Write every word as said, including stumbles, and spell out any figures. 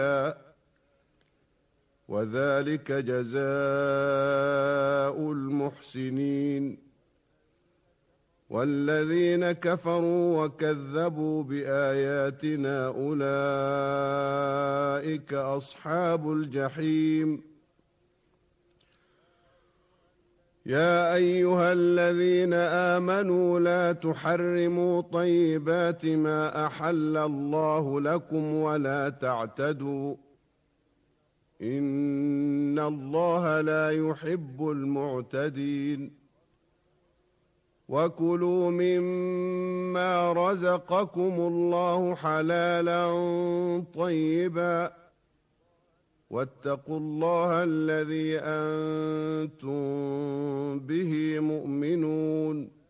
وذلك جزاء المحسنين. والذين كفروا وكذبوا بآياتنا أولئك أصحاب الجحيم. يا أيها الذين آمنوا لا تحرموا طيبات ما أحل الله لكم ولا تعتدوا إن الله لا يحب المعتدين. وكلوا مما رزقكم الله حلالا طيبا واتقوا الله الذي أنتم به مؤمنون.